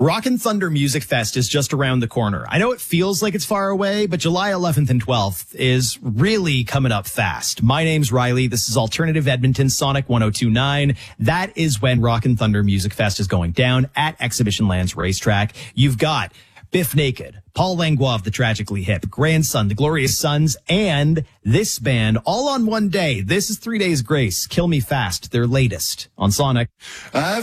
Rockin' Thunder Music Fest is just around the corner. I know it feels like it's far away, but July 11th and 12th is really coming up fast. My name's Riley. This is Alternative Edmonton Sonic 102.9. That is when Rockin' Thunder Music Fest is going down at Exhibition Lands Racetrack. You've got Biff Naked, Paul Langlois of the Tragically Hip, Grandson, The Glorious Sons, and this band all on one day. This is 3 Days Grace, Kill Me Fast, their latest on Sonic.